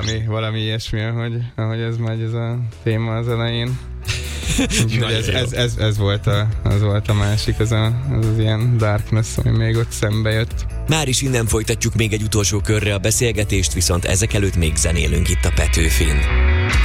valami ilyesmi, ahogy ez megy ez a téma az elején. Úgyhogy ez volt a másik, az ilyen darkness, ami még ott szembe jött. Már is innen folytatjuk még egy utolsó körre a beszélgetést, viszont ezek előtt még zenélünk itt a Petőfin.